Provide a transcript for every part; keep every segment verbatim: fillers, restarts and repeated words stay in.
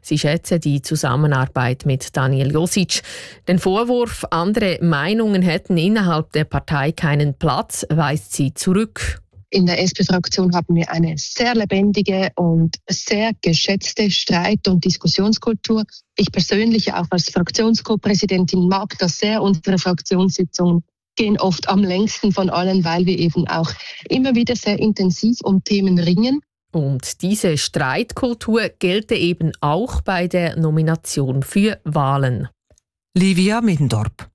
Sie schätzen die Zusammenarbeit mit Daniel Josic. Den Vorwurf, andere Meinungen hätten innerhalb der Partei keinen Platz, weist sie zurück. In der S P-Fraktion haben wir eine sehr lebendige und sehr geschätzte Streit- und Diskussionskultur. Ich persönlich, auch als Fraktions-Co-Präsidentin, mag das sehr. Unsere Fraktionssitzungen gehen oft am längsten von allen, weil wir eben auch immer wieder sehr intensiv um Themen ringen. Und diese Streitkultur gelte eben auch bei der Nomination für Wahlen. Livia Middendorp.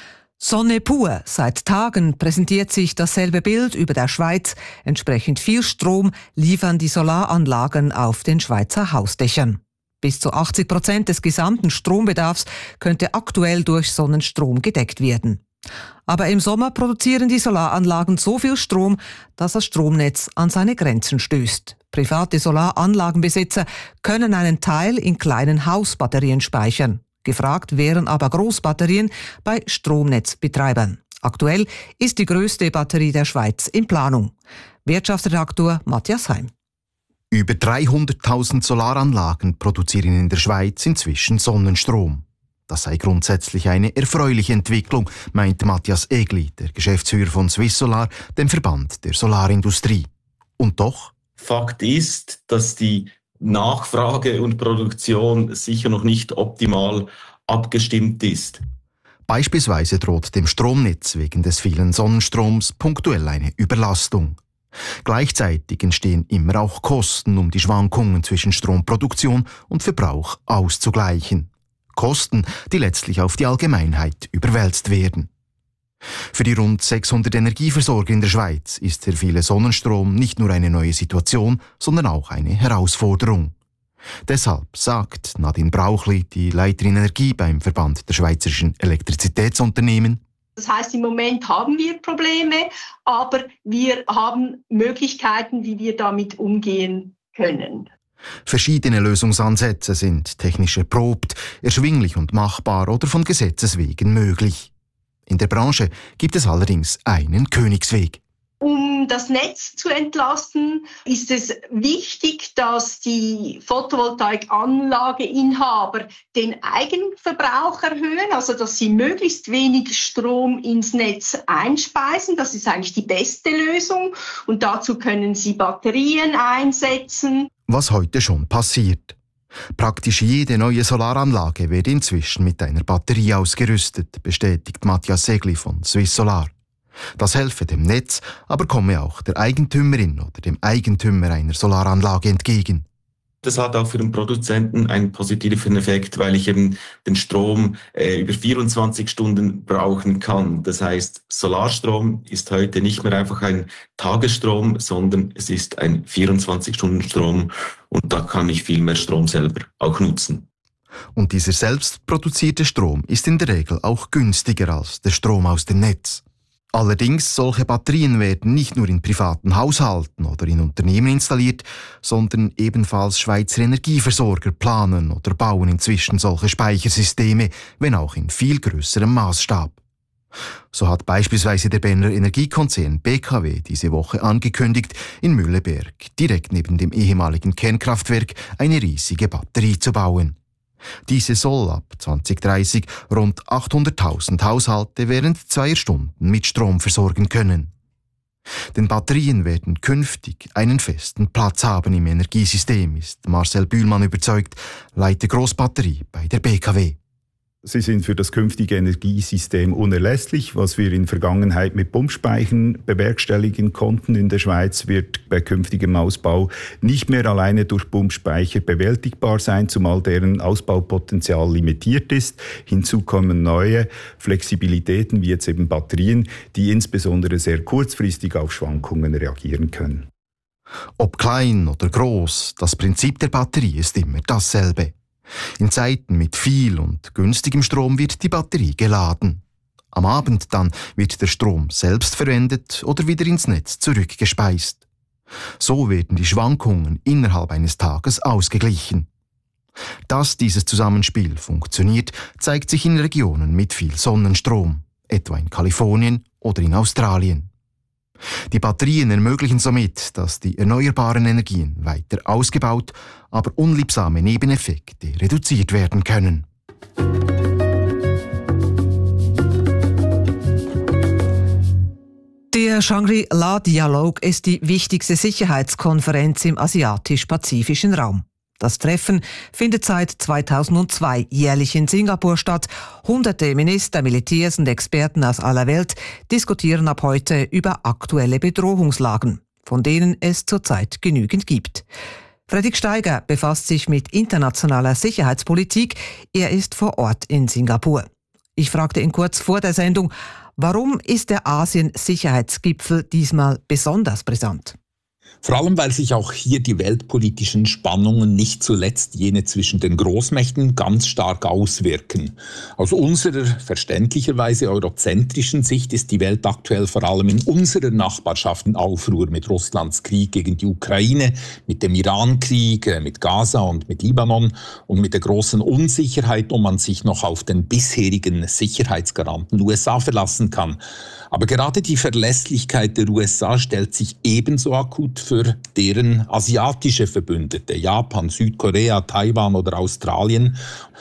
Sonne pur. Seit Tagen präsentiert sich dasselbe Bild über der Schweiz. Entsprechend viel Strom liefern die Solaranlagen auf den Schweizer Hausdächern. Bis zu achtzig Prozent des gesamten Strombedarfs könnte aktuell durch Sonnenstrom gedeckt werden. Aber im Sommer produzieren die Solaranlagen so viel Strom, dass das Stromnetz an seine Grenzen stößt. Private Solaranlagenbesitzer können einen Teil in kleinen Hausbatterien speichern. Gefragt wären aber Großbatterien bei Stromnetzbetreibern. Aktuell ist die größte Batterie der Schweiz in Planung. Wirtschaftsredaktor Matthias Heim. Über dreihunderttausend Solaranlagen produzieren in der Schweiz inzwischen Sonnenstrom. Das sei grundsätzlich eine erfreuliche Entwicklung, meint Matthias Egli, der Geschäftsführer von Swissolar, dem Verband der Solarindustrie. Und doch? Fakt ist, dass die Nachfrage und Produktion sicher noch nicht optimal abgestimmt ist. Beispielsweise droht dem Stromnetz wegen des vielen Sonnenstroms punktuell eine Überlastung. Gleichzeitig entstehen immer auch Kosten, um die Schwankungen zwischen Stromproduktion und Verbrauch auszugleichen. Kosten, die letztlich auf die Allgemeinheit überwälzt werden. Für die rund sechshundert Energieversorger in der Schweiz ist der viele Sonnenstrom nicht nur eine neue Situation, sondern auch eine Herausforderung. Deshalb sagt Nadine Brauchli, die Leiterin Energie beim Verband der Schweizerischen Elektrizitätsunternehmen: Das heißt, im Moment haben wir Probleme, aber wir haben Möglichkeiten, wie wir damit umgehen können. Verschiedene Lösungsansätze sind technisch erprobt, erschwinglich und machbar oder von Gesetzes wegen möglich. In der Branche gibt es allerdings einen Königsweg. Um das Netz zu entlasten, ist es wichtig, dass die Photovoltaikanlageinhaber den Eigenverbrauch erhöhen, also dass sie möglichst wenig Strom ins Netz einspeisen. Das ist eigentlich die beste Lösung. Und dazu können sie Batterien einsetzen. Was heute schon passiert. Praktisch jede neue Solaranlage wird inzwischen mit einer Batterie ausgerüstet, bestätigt Matthias Segli von Swissolar. Das helfe dem Netz, aber komme auch der Eigentümerin oder dem Eigentümer einer Solaranlage entgegen. Das hat auch für den Produzenten einen positiven Effekt, weil ich eben den Strom äh, über vierundzwanzig Stunden brauchen kann. Das heißt, Solarstrom ist heute nicht mehr einfach ein Tagesstrom, sondern es ist ein vierundzwanzig-Stunden-Strom und da kann ich viel mehr Strom selber auch nutzen. Und dieser selbst produzierte Strom ist in der Regel auch günstiger als der Strom aus dem Netz. Allerdings, solche Batterien werden nicht nur in privaten Haushalten oder in Unternehmen installiert, sondern ebenfalls Schweizer Energieversorger planen oder bauen inzwischen solche Speichersysteme, wenn auch in viel grösserem Maßstab. So hat beispielsweise der Berner Energiekonzern B K W diese Woche angekündigt, in Mühleberg, direkt neben dem ehemaligen Kernkraftwerk, eine riesige Batterie zu bauen. Diese soll ab zwanzig dreißig rund achthunderttausend Haushalte während zweier Stunden mit Strom versorgen können. Denn Batterien werden künftig einen festen Platz haben im Energiesystem, ist Marcel Bühlmann überzeugt, Leiter Grossbatterie bei der B K W. Sie sind für das künftige Energiesystem unerlässlich. Was wir in der Vergangenheit mit Pumpspeichern bewerkstelligen konnten in der Schweiz, wird bei künftigem Ausbau nicht mehr alleine durch Pumpspeicher bewältigbar sein, zumal deren Ausbaupotenzial limitiert ist. Hinzu kommen neue Flexibilitäten, wie jetzt eben Batterien, die insbesondere sehr kurzfristig auf Schwankungen reagieren können. Ob klein oder groß, das Prinzip der Batterie ist immer dasselbe. In Zeiten mit viel und günstigem Strom wird die Batterie geladen. Am Abend dann wird der Strom selbst verwendet oder wieder ins Netz zurückgespeist. So werden die Schwankungen innerhalb eines Tages ausgeglichen. Dass dieses Zusammenspiel funktioniert, zeigt sich in Regionen mit viel Sonnenstrom, etwa in Kalifornien oder in Australien. Die Batterien ermöglichen somit, dass die erneuerbaren Energien weiter ausgebaut, aber unliebsame Nebeneffekte reduziert werden können. Der Shangri-La-Dialog ist die wichtigste Sicherheitskonferenz im asiatisch-pazifischen Raum. Das Treffen findet seit zweitausendzwei jährlich in Singapur statt. Hunderte Minister, Militärs und Experten aus aller Welt diskutieren ab heute über aktuelle Bedrohungslagen, von denen es zurzeit genügend gibt. Fredrik Steiger befasst sich mit internationaler Sicherheitspolitik. Er ist vor Ort in Singapur. Ich fragte ihn kurz vor der Sendung, warum ist der Asien-Sicherheitsgipfel diesmal besonders brisant? Vor allem, weil sich auch hier die weltpolitischen Spannungen, nicht zuletzt jene zwischen den Großmächten, ganz stark auswirken. Aus unserer verständlicherweise eurozentrischen Sicht ist die Welt aktuell vor allem in unserer Nachbarschaft in Aufruhr mit Russlands Krieg gegen die Ukraine, mit dem Iran-Krieg, mit Gaza und mit Libanon und mit der großen Unsicherheit, ob man sich noch auf den bisherigen Sicherheitsgaranten U S A verlassen kann. Aber gerade die Verlässlichkeit der U S A stellt sich ebenso akut für deren asiatische Verbündete, Japan, Südkorea, Taiwan oder Australien.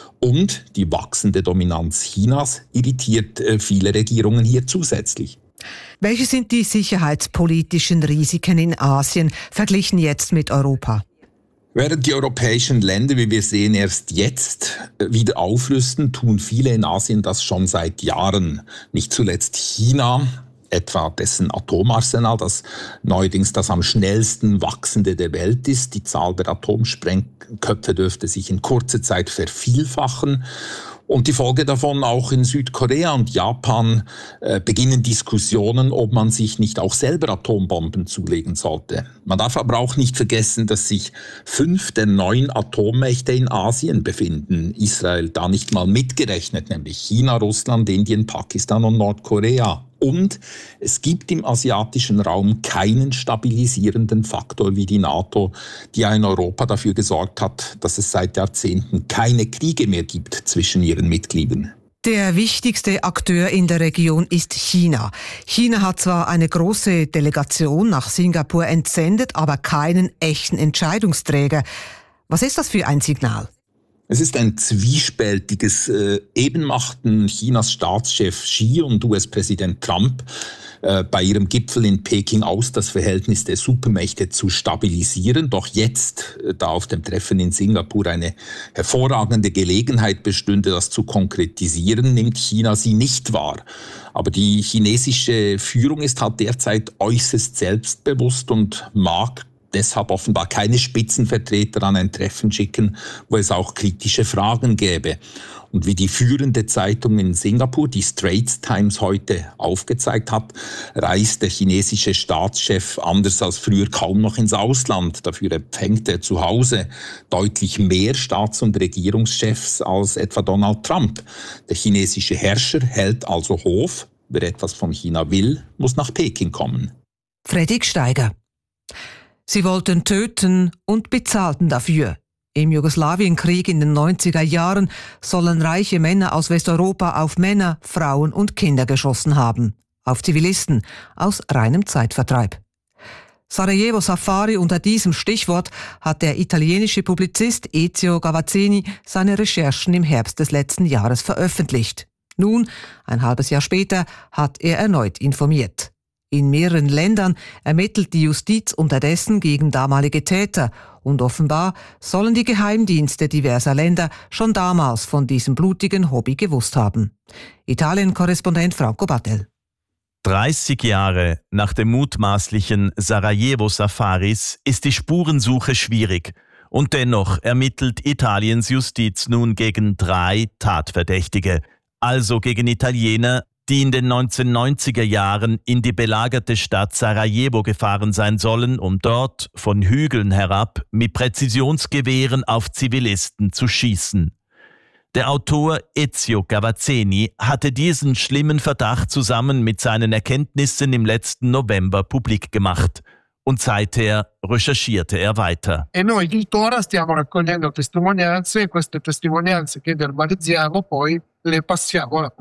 Und die wachsende Dominanz Chinas irritiert viele Regierungen hier zusätzlich. Welche sind die sicherheitspolitischen Risiken in Asien verglichen jetzt mit Europa? Während die europäischen Länder, wie wir sehen, erst jetzt wieder aufrüsten, tun viele in Asien das schon seit Jahren. Nicht zuletzt China, etwa dessen Atomarsenal, das neuerdings das am schnellsten wachsende der Welt ist. Die Zahl der Atomsprengköpfe dürfte sich in kurzer Zeit vervielfachen. Und die Folge davon auch in Südkorea und Japan äh, beginnen Diskussionen, ob man sich nicht auch selber Atombomben zulegen sollte. Man darf aber auch nicht vergessen, dass sich fünf der neun Atommächte in Asien befinden. Israel da nicht mal mitgerechnet, nämlich China, Russland, Indien, Pakistan und Nordkorea. Und es gibt im asiatischen Raum keinen stabilisierenden Faktor wie die NATO, die ja in Europa dafür gesorgt hat, dass es seit Jahrzehnten keine Kriege mehr gibt zwischen ihren Mitgliedern. Der wichtigste Akteur in der Region ist China. China hat zwar eine große Delegation nach Singapur entsendet, aber keinen echten Entscheidungsträger. Was ist das für ein Signal? Es ist ein zwiespältiges äh, Eben machten Chinas Staatschef Xi und U S-Präsident Trump äh, bei ihrem Gipfel in Peking aus, das Verhältnis der Supermächte zu stabilisieren. Doch jetzt, äh, da auf dem Treffen in Singapur eine hervorragende Gelegenheit bestünde, das zu konkretisieren, nimmt China sie nicht wahr. Aber die chinesische Führung ist halt derzeit äußerst selbstbewusst und mag deshalb offenbar keine Spitzenvertreter an ein Treffen schicken, wo es auch kritische Fragen gäbe. Und wie die führende Zeitung in Singapur, die Straits Times, heute aufgezeigt hat, reist der chinesische Staatschef anders als früher kaum noch ins Ausland. Dafür empfängt er zu Hause deutlich mehr Staats- und Regierungschefs als etwa Donald Trump. Der chinesische Herrscher hält also Hof. Wer etwas von China will, muss nach Peking kommen. Fredrik Steiger. Sie wollten töten und bezahlten dafür. Im Jugoslawienkrieg in den neunziger Jahren sollen reiche Männer aus Westeuropa auf Männer, Frauen und Kinder geschossen haben. Auf Zivilisten aus reinem Zeitvertreib. Sarajevo Safari, unter diesem Stichwort hat der italienische Publizist Ezio Gavazzini seine Recherchen im Herbst des letzten Jahres veröffentlicht. Nun, ein halbes Jahr später, hat er erneut informiert. In mehreren Ländern ermittelt die Justiz unterdessen gegen damalige Täter und offenbar sollen die Geheimdienste diverser Länder schon damals von diesem blutigen Hobby gewusst haben. Italien-Korrespondent Franco Battel. dreißig Jahre nach den mutmaßlichen Sarajevo-Safaris ist die Spurensuche schwierig. Und dennoch ermittelt Italiens Justiz nun gegen drei Tatverdächtige, also gegen Italiener, die in den neunzehnhundertneunziger Jahren in die belagerte Stadt Sarajevo gefahren sein sollen, um dort von Hügeln herab mit Präzisionsgewehren auf Zivilisten zu schießen. Der Autor Ezio Gavazzini hatte diesen schlimmen Verdacht zusammen mit seinen Erkenntnissen im letzten November publik gemacht. Und seither recherchierte er weiter. E noi tuttora stiamo raccogliendo testimonianze e queste testimonianze che verbalizziamo poi le passiamo alla procura.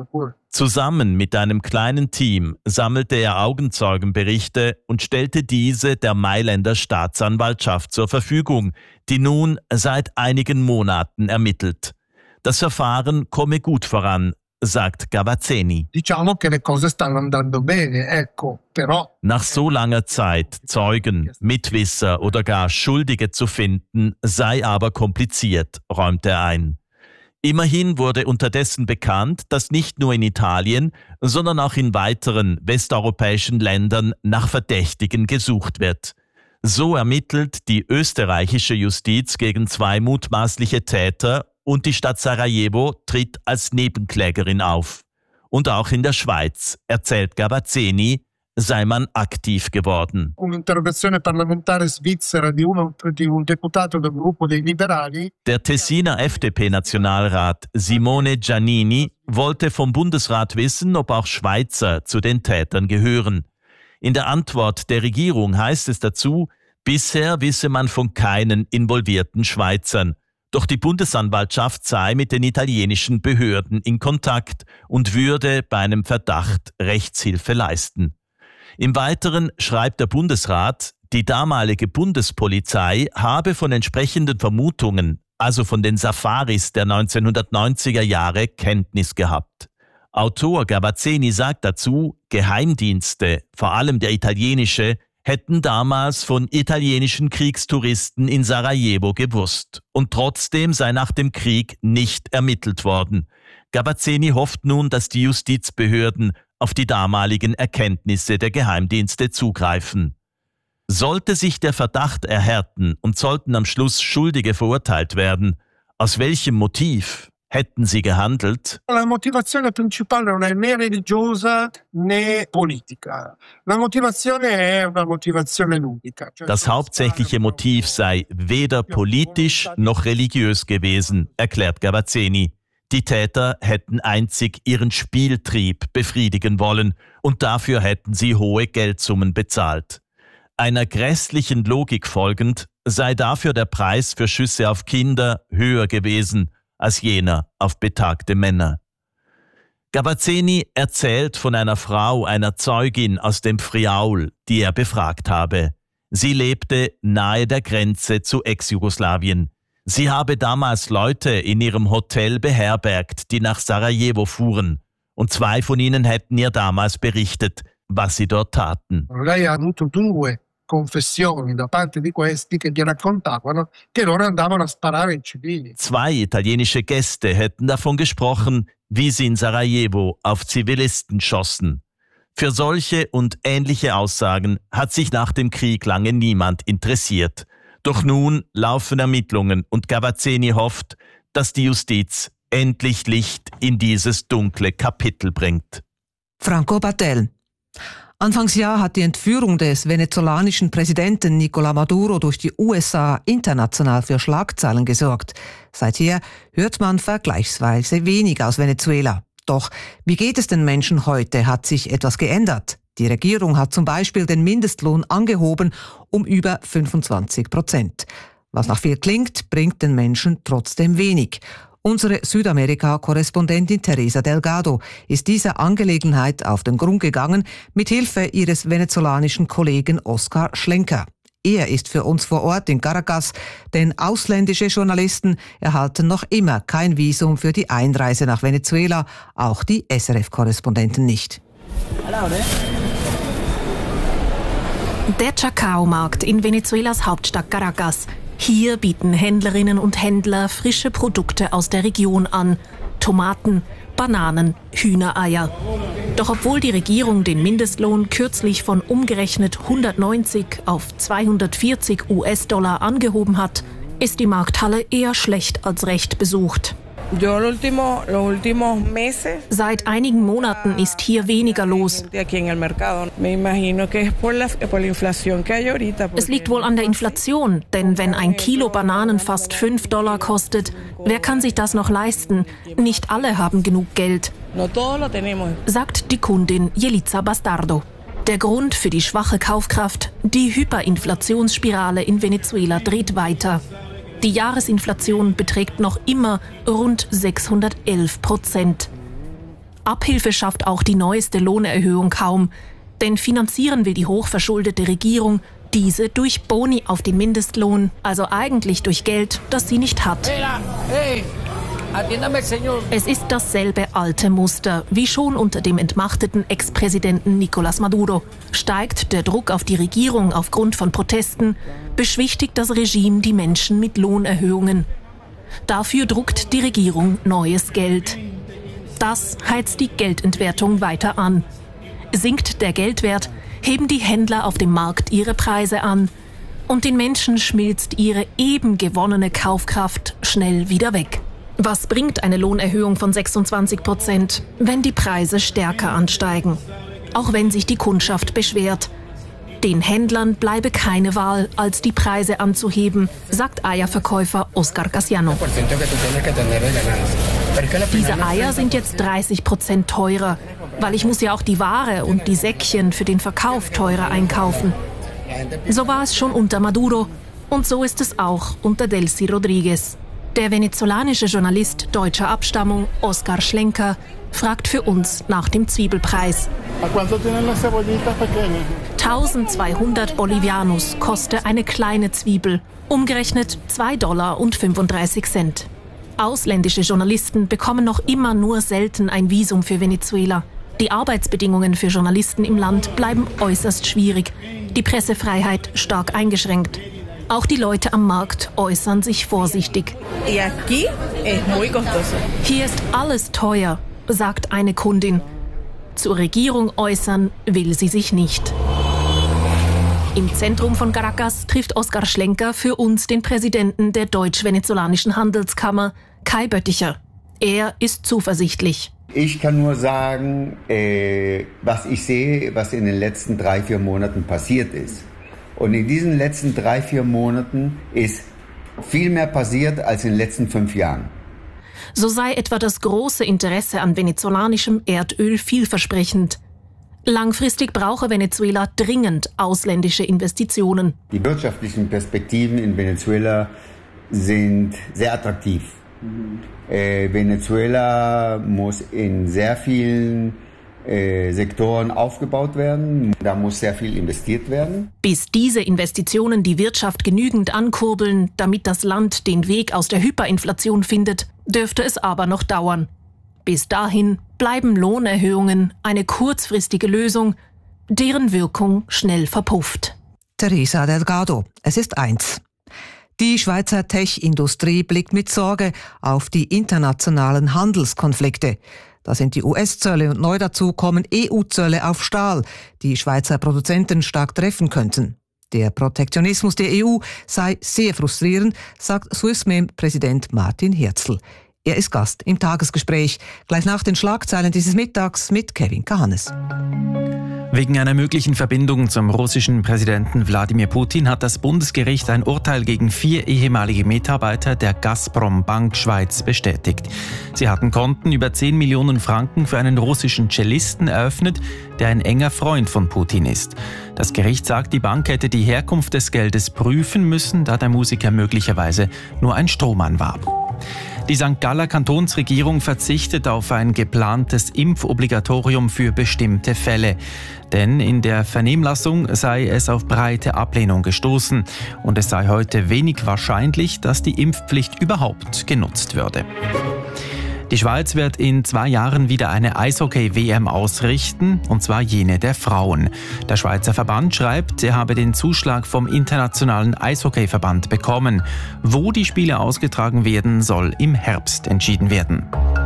Zusammen mit einem kleinen Team sammelte er Augenzeugenberichte und stellte diese der Mailänder Staatsanwaltschaft zur Verfügung, die nun seit einigen Monaten ermittelt. Das Verfahren komme gut voran, sagt Gavazzeni. Diciamo che le cose stanno andando bene, ecco, però. Nach so langer Zeit Zeugen, Mitwisser oder gar Schuldige zu finden, sei aber kompliziert, räumt er ein. Immerhin wurde unterdessen bekannt, dass nicht nur in Italien, sondern auch in weiteren westeuropäischen Ländern nach Verdächtigen gesucht wird. So ermittelt die österreichische Justiz gegen zwei mutmaßliche Täter und die Stadt Sarajevo tritt als Nebenklägerin auf. Und auch in der Schweiz, erzählt Gavazzeni, sei man aktiv geworden. Un'interrogazione parlamentare svizzera di uno di un deputato del gruppo dei liberali. Der Tessiner F D P-Nationalrat Simone Giannini wollte vom Bundesrat wissen, ob auch Schweizer zu den Tätern gehören. In der Antwort der Regierung heißt es dazu, bisher wisse man von keinen involvierten Schweizern. Doch die Bundesanwaltschaft sei mit den italienischen Behörden in Kontakt und würde bei einem Verdacht Rechtshilfe leisten. Im Weiteren schreibt der Bundesrat, die damalige Bundespolizei habe von entsprechenden Vermutungen, also von den Safaris der neunzehnhundertneunziger Jahre, Kenntnis gehabt. Autor Gavazzeni sagt dazu, Geheimdienste, vor allem der italienische, hätten damals von italienischen Kriegstouristen in Sarajevo gewusst. Und trotzdem sei nach dem Krieg nicht ermittelt worden. Gavazzeni hofft nun, dass die Justizbehörden auf die damaligen Erkenntnisse der Geheimdienste zugreifen. Sollte sich der Verdacht erhärten und sollten am Schluss Schuldige verurteilt werden, aus welchem Motiv hätten sie gehandelt? La motivazione principale non è né religiosa né politica. La motivazione è una motivazione ludica. Das hauptsächliche Motiv sei weder politisch noch religiös gewesen, erklärt Gavazzeni. Die Täter hätten einzig ihren Spieltrieb befriedigen wollen und dafür hätten sie hohe Geldsummen bezahlt. Einer grässlichen Logik folgend sei dafür der Preis für Schüsse auf Kinder höher gewesen als jener auf betagte Männer. Gavazzeni erzählt von einer Frau, einer Zeugin aus dem Friaul, die er befragt habe. Sie lebte nahe der Grenze zu Ex-Jugoslawien. Sie habe damals Leute in ihrem Hotel beherbergt, die nach Sarajevo fuhren. Und zwei von ihnen hätten ihr damals berichtet, was sie dort taten. Lei ha avuto due confessioni da parte di questi che gli raccontavano che loro andavano a sparare ai civili. Zwei italienische Gäste hätten davon gesprochen, wie sie in Sarajevo auf Zivilisten schossen. Für solche und ähnliche Aussagen hat sich nach dem Krieg lange niemand interessiert. Doch nun laufen Ermittlungen und Gavazzeni hofft, dass die Justiz endlich Licht in dieses dunkle Kapitel bringt. Franco Battel. Anfangsjahr hat die Entführung des venezolanischen Präsidenten Nicolás Maduro durch die U S A international für Schlagzeilen gesorgt. Seither hört man vergleichsweise wenig aus Venezuela. Doch wie geht es den Menschen heute? Hat sich etwas geändert? Die Regierung hat zum Beispiel den Mindestlohn angehoben um über fünfundzwanzig Prozent. Was nach viel klingt, bringt den Menschen trotzdem wenig. Unsere Südamerika-Korrespondentin Teresa Delgado ist dieser Angelegenheit auf den Grund gegangen, mit Hilfe ihres venezolanischen Kollegen Oscar Schlenker. Er ist für uns vor Ort in Caracas, denn ausländische Journalisten erhalten noch immer kein Visum für die Einreise nach Venezuela, auch die S R F-Korrespondenten nicht. Der Chacao-Markt in Venezuelas Hauptstadt Caracas. Hier bieten Händlerinnen und Händler frische Produkte aus der Region an. Tomaten, Bananen, Hühnereier. Doch obwohl die Regierung den Mindestlohn kürzlich von umgerechnet hundertneunzig auf zweihundertvierzig US-Dollar angehoben hat, ist die Markthalle eher schlecht als recht besucht. Seit einigen Monaten ist hier weniger los. Es liegt wohl an der Inflation, denn wenn ein Kilo Bananen fast fünf Dollar kostet, wer kann sich das noch leisten? Nicht alle haben genug Geld, sagt die Kundin Yelitza Bastardo. Der Grund für die schwache Kaufkraft: die Hyperinflationsspirale in Venezuela dreht weiter. Die Jahresinflation beträgt noch immer rund sechshundertelf Prozent. Abhilfe schafft auch die neueste Lohnerhöhung kaum. Denn finanzieren will die hochverschuldete Regierung diese durch Boni auf den Mindestlohn, also eigentlich durch Geld, das sie nicht hat. Es ist dasselbe alte Muster, wie schon unter dem entmachteten Ex-Präsidenten Nicolás Maduro. Steigt der Druck auf die Regierung aufgrund von Protesten, beschwichtigt das Regime die Menschen mit Lohnerhöhungen. Dafür druckt die Regierung neues Geld. Das heizt die Geldentwertung weiter an. Sinkt der Geldwert, heben die Händler auf dem Markt ihre Preise an und den Menschen schmilzt ihre eben gewonnene Kaufkraft schnell wieder weg. Was bringt eine Lohnerhöhung von sechsundzwanzig Prozent, wenn die Preise stärker ansteigen? Auch wenn sich die Kundschaft beschwert. Den Händlern bleibe keine Wahl, als die Preise anzuheben, sagt Eierverkäufer Oscar Casiano. Diese Eier sind jetzt dreißig Prozent teurer, weil ich muss ja auch die Ware und die Säckchen für den Verkauf teurer einkaufen. So war es schon unter Maduro und so ist es auch unter Delcy Rodriguez. Der venezolanische Journalist deutscher Abstammung Oscar Schlenker fragt für uns nach dem Zwiebelpreis. eintausendzweihundert Bolivianos koste eine kleine Zwiebel, umgerechnet zwei Dollar und fünfunddreißig Cent. Ausländische Journalisten bekommen noch immer nur selten ein Visum für Venezuela. Die Arbeitsbedingungen für Journalisten im Land bleiben äußerst schwierig, die Pressefreiheit stark eingeschränkt. Auch die Leute am Markt äußern sich vorsichtig. Hier ist alles teuer, sagt eine Kundin. Zur Regierung äußern will sie sich nicht. Im Zentrum von Caracas trifft Oscar Schlenker für uns den Präsidenten der deutsch-venezolanischen Handelskammer, Kai Bötticher. Er ist zuversichtlich. Ich kann nur sagen, äh, was ich sehe, was in den letzten drei, vier Monaten passiert ist. Und in diesen letzten drei, vier Monaten ist viel mehr passiert als in den letzten fünf Jahren. So sei etwa das große Interesse an venezolanischem Erdöl vielversprechend. Langfristig brauche Venezuela dringend ausländische Investitionen. Die wirtschaftlichen Perspektiven in Venezuela sind sehr attraktiv. Mhm. Äh, Venezuela muss in sehr vielen äh, Sektoren aufgebaut werden. Da muss sehr viel investiert werden. Bis diese Investitionen die Wirtschaft genügend ankurbeln, damit das Land den Weg aus der Hyperinflation findet, dürfte es aber noch dauern. Bis dahin bleiben Lohnerhöhungen eine kurzfristige Lösung, deren Wirkung schnell verpufft. Teresa Delgado, es ist eins. Die Schweizer Tech-Industrie blickt mit Sorge auf die internationalen Handelskonflikte. Da sind die U S-Zölle und neu dazu kommen E U-Zölle auf Stahl, die Schweizer Produzenten stark treffen könnten. Der Protektionismus der E U sei sehr frustrierend, sagt Swissmem-Präsident Martin Herzl. Er ist Gast im Tagesgespräch, gleich nach den Schlagzeilen dieses Mittags mit Kevin Kahanes. Wegen einer möglichen Verbindung zum russischen Präsidenten Wladimir Putin hat das Bundesgericht ein Urteil gegen vier ehemalige Mitarbeiter der Gazprom Bank Schweiz bestätigt. Sie hatten Konten über zehn Millionen Franken für einen russischen Cellisten eröffnet, der ein enger Freund von Putin ist. Das Gericht sagt, die Bank hätte die Herkunft des Geldes prüfen müssen, da der Musiker möglicherweise nur ein Strohmann war. Die Sankt Galler Kantonsregierung verzichtet auf ein geplantes Impfobligatorium für bestimmte Fälle. Denn in der Vernehmlassung sei es auf breite Ablehnung gestoßen und es sei heute wenig wahrscheinlich, dass die Impfpflicht überhaupt genutzt würde. Die Schweiz wird in zwei Jahren wieder eine Eishockey-W M ausrichten, und zwar jene der Frauen. Der Schweizer Verband schreibt, er habe den Zuschlag vom Internationalen Eishockey-Verband bekommen. Wo die Spiele ausgetragen werden, soll im Herbst entschieden werden.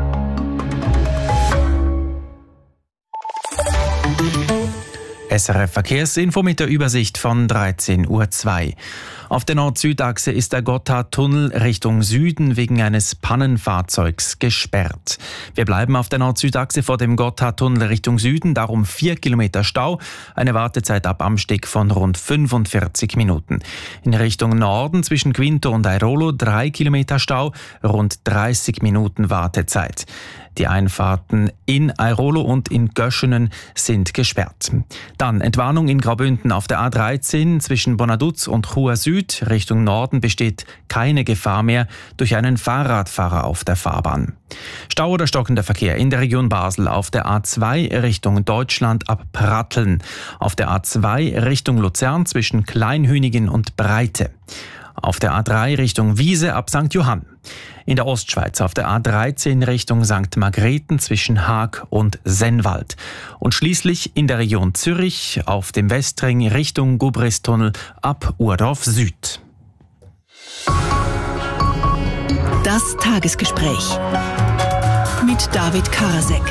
S R F Verkehrsinfo mit der Übersicht von dreizehn Uhr zwei. Auf der Nord-Süd-Achse ist der Gotthardtunnel Richtung Süden wegen eines Pannenfahrzeugs gesperrt. Wir bleiben auf der Nord-Süd-Achse vor dem Gotthardtunnel Richtung Süden, darum vier Kilometer Stau, eine Wartezeit ab Amsteg von rund fünfundvierzig Minuten. In Richtung Norden zwischen Quinto und Airolo drei Kilometer Stau, rund dreißig Minuten Wartezeit. Die Einfahrten in Airolo und in Göschenen sind gesperrt. Dann Entwarnung in Graubünden auf der A dreizehn zwischen Bonaduz und Chur Süd. Süd Richtung Norden besteht keine Gefahr mehr durch einen Fahrradfahrer auf der Fahrbahn. Stau oder stockender Verkehr in der Region Basel auf der A zwei Richtung Deutschland ab Pratteln, auf der A zwei Richtung Luzern zwischen Kleinhünigen und Breite, auf der A drei Richtung Wiese ab Sankt Johann, in der Ostschweiz auf der A dreizehn Richtung Sankt Margrethen zwischen Haag und Sennwald und schließlich in der Region Zürich auf dem Westring Richtung Gubristunnel ab Urdorf Süd. Das Tagesgespräch mit David Karasek.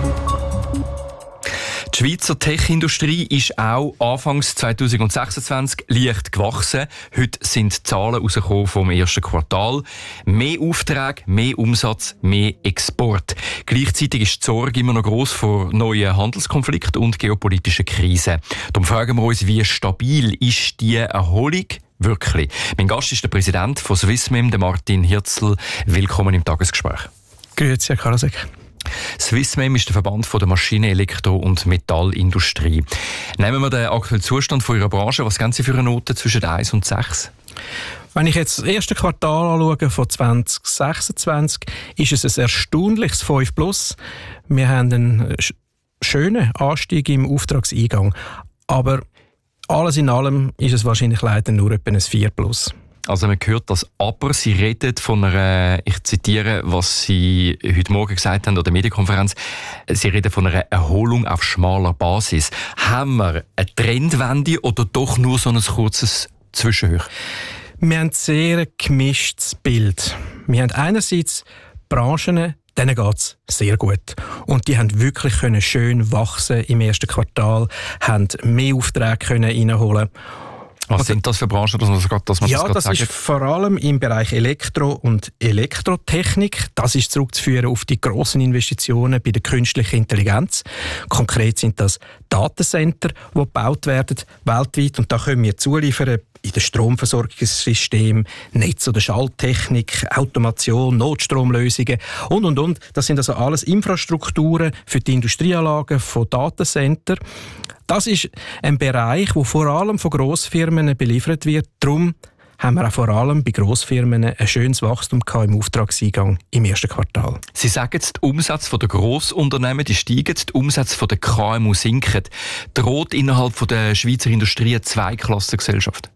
Die Schweizer Tech-Industrie ist auch Anfangs zwanzig sechsundzwanzig leicht gewachsen. Heute sind Zahlen rausgekommen vom ersten Quartal. Mehr Aufträge, mehr Umsatz, mehr Export. Gleichzeitig ist die Sorge immer noch gross vor neuen Handelskonflikten und geopolitischen Krisen. Darum fragen wir uns, wie stabil ist die Erholung wirklich? Mein Gast ist der Präsident von Swissmem, der Martin Hirzel. Willkommen im Tagesgespräch. Grüezi, Herr Karasek. Swissmem ist der Verband der Maschinen-, Elektro- und Metallindustrie. Nehmen wir den aktuellen Zustand von Ihrer Branche. Was geben Sie für eine Note zwischen eins und sechs? Wenn ich jetzt das erste Quartal anschaue von zwanzig sechsundzwanzig, ist es ein erstaunliches fünf plus. Wir haben einen schönen Anstieg im Auftragseingang. Aber alles in allem ist es wahrscheinlich leider nur etwa ein vier plus. Also man hört das aber, Sie reden von einer, ich zitiere, was Sie heute Morgen gesagt haben an der Medienkonferenz, Sie reden von einer Erholung auf schmaler Basis. Haben wir eine Trendwende oder doch nur so ein kurzes Zwischenhoch? Wir haben ein sehr gemischtes Bild. Wir haben einerseits Branchen, denen geht es sehr gut. Und die haben wirklich können schön wachsen im ersten Quartal, haben mehr Aufträge können reinholen. Was sind das für Branchen, dass man das, dass man ja, das, das sagt? ist vor allem im Bereich Elektro- und Elektrotechnik. Das ist zurückzuführen auf die grossen Investitionen bei der künstlichen Intelligenz. Konkret sind das Datencenter, die gebaut werden weltweit. Und da können wir zuliefern in den Stromversorgungssystem, Netz- oder Schalttechnik, Automation, Notstromlösungen und, und, und. Das sind also alles Infrastrukturen für die Industrieanlagen von Datencenter. Das ist ein Bereich, der vor allem von Grossfirmen beliefert wird. Darum haben wir auch vor allem bei Grossfirmen ein schönes Wachstum im Auftragseingang im ersten Quartal. Sie sagen, die Umsätze der Grossunternehmen die steigen, die Umsätze der K M U sinken. Droht innerhalb der Schweizer Industrie eine Zweiklassengesellschaft?